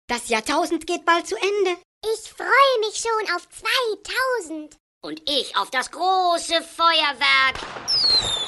Das Jahrtausend geht bald zu Ende. Ich freue mich schon auf 2000. Und ich auf das große Feuerwerk.